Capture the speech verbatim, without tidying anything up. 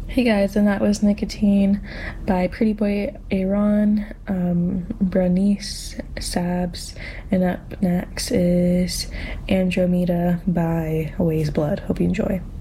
Hey guys, and that was Nicotine by Pretty Boy Aaron, um, Bernice Sabs, and up next is Andromeda by Ways Blood. Hope you enjoy.